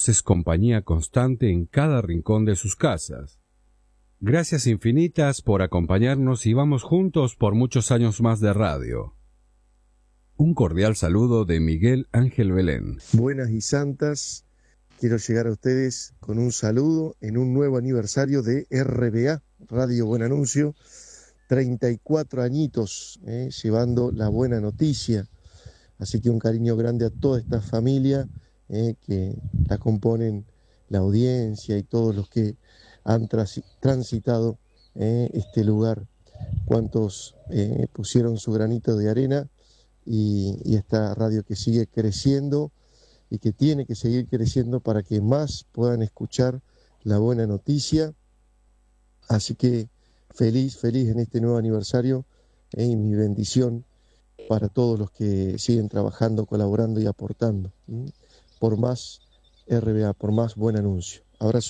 haces compañía constante en cada rincón de sus casas. Gracias infinitas por acompañarnos y vamos juntos por muchos años más de radio. Un cordial saludo de Miguel Ángel Belén. Buenas y santas, quiero llegar a ustedes con un saludo en un nuevo aniversario de RBA, Radio Buen Anuncio, 34 añitos, llevando la buena noticia. Así que un cariño grande a toda esta familia que la componen, la audiencia y todos los que han transitado este lugar. Cuantos pusieron su granito de arena y esta radio que sigue creciendo y que tiene que seguir creciendo para que más puedan escuchar la buena noticia. Así que feliz en este nuevo aniversario y mi bendición para todos los que siguen trabajando, colaborando y aportando por más RBA, por más buen anuncio. Abrazo.